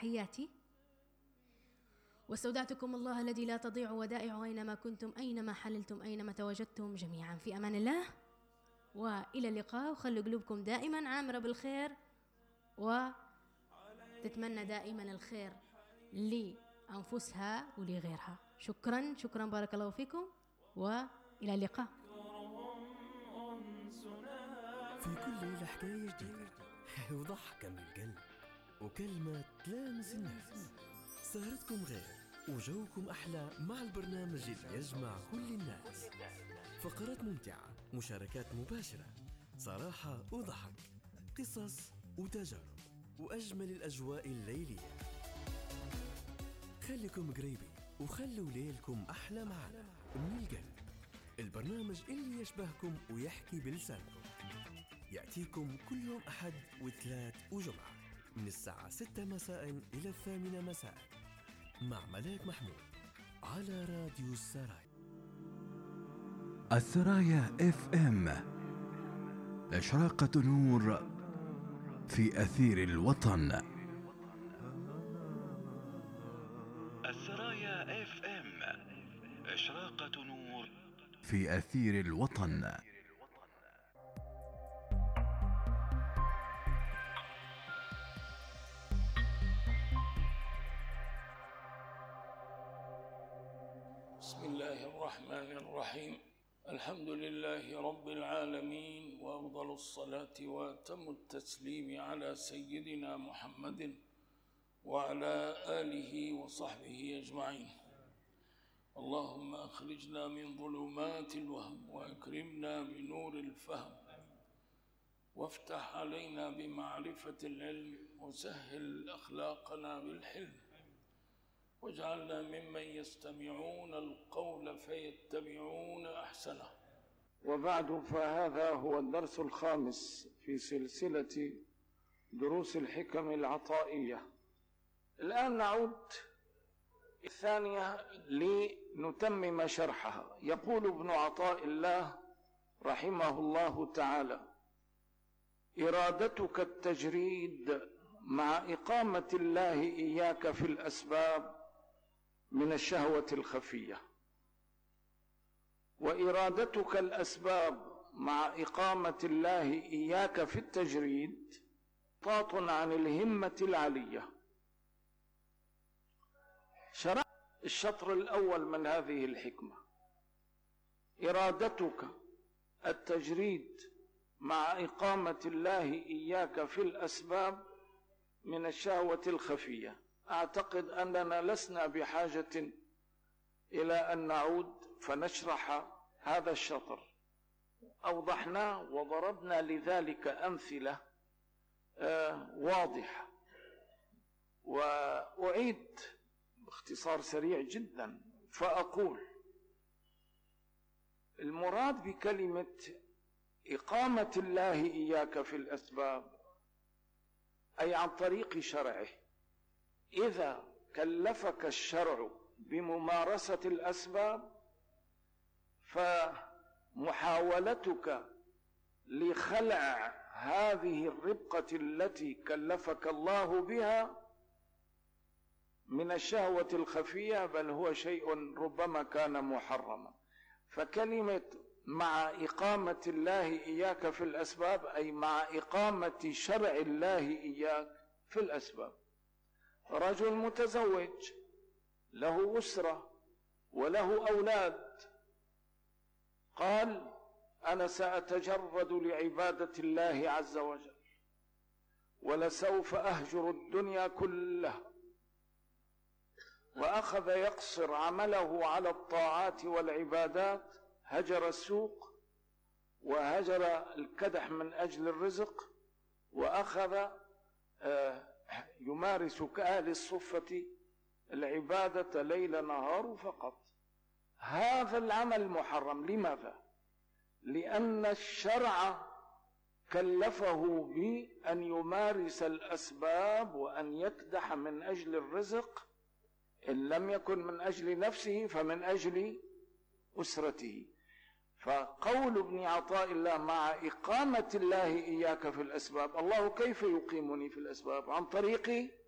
تحياتي، واستودعتكم الله الذي لا تضيع ودائعه أينما كنتم أينما حللتم أينما تواجدتم جميعا، في أمان الله وإلى اللقاء. وخلوا قلوبكم دائما عامرة بالخير، وتتمنى دائما الخير لأنفسها ولغيرها. شكرا شكرا، بارك الله فيكم، وإلى اللقاء. في كل ليلة حكاية جديدة وضحكة من القلب وكلمة تلامس النفس. سهرتكم غير وجوكم أحلى مع البرنامج اللي يجمع كل الناس. فقرات ممتعة، مشاركات مباشرة، صراحة وضحك، قصص وتجارب، وأجمل الأجواء الليلية. خليكم قريبين وخلوا ليلكم أحلى معنا من القلب. البرنامج اللي يشبهكم ويحكي بلسانكم يأتيكم كل يوم أحد وثلاث وجمعة من الساعة 6 مساء إلى 8 مساء مع ملاك محمود على راديو السرايا. السرايا FM، إشراقة نور في أثير الوطن. السرايا FM، إشراقة نور في أثير الوطن. بسم الله الرحمن الرحيم. الحمد لله رب العالمين، وأفضل الصلاة وأتم التسليم على سيدنا محمد وعلى آله وصحبه أجمعين. اللهم أخرجنا من ظلمات الوهم وأكرمنا بنور الفهم، وافتح علينا بمعرفة العلم، وسهل أخلاقنا بالحلم، واجعلنا ممن يستمعون القول فيتبعون أحسنه. وبعد، فهذا هو الدرس الخامس في سلسلة دروس الحكم العطائية. الآن نعود الثانية لنتمم شرحها. يقول ابن عطاء الله رحمه الله تعالى: إرادتك التجريد مع إقامة الله إياك في الأسباب من الشهوة الخفية، وإرادتك الأسباب مع إقامة الله إياك في التجريد طاط عن الهمة العلية. شرح الشطر الأول من هذه الحكمة: إرادتك التجريد مع إقامة الله إياك في الأسباب من الشهوة الخفية. أعتقد أننا لسنا بحاجة إلى أن نعود فنشرح هذا الشطر، أوضحناه وضربنا لذلك أمثلة واضحة. وأعيد باختصار سريع جدا فأقول: المراد بكلمة إقامة الله إياك في الأسباب أي عن طريق شرعه. إذا كلفك الشرع بممارسة الأسباب، فمحاولتك لخلع هذه الربقة التي كلفك الله بها من الشهوة الخفية، بل هو شيء ربما كان محرما. فكلمة مع إقامة الله إياك في الأسباب أي مع إقامة شرع الله إياك في الأسباب. رجل متزوج له أسرة وله أولاد، قال: أنا سأتجرد لعبادة الله عز وجل، ولسوف أهجر الدنيا كلها. وأخذ يقصر عمله على الطاعات والعبادات، هجر السوق وهجر الكدح من أجل الرزق، وأخذ يمارس كأهل الصفة العبادة ليل نهار فقط. هذا العمل محرم. لماذا؟ لأن الشرع كلفه بأن يمارس الأسباب وأن يكدح من أجل الرزق، إن لم يكن من أجل نفسه فمن أجل أسرته. فقول ابن عطاء الله مع إقامة الله إياك في الأسباب، الله كيف يقيمني في الأسباب؟ عن طريق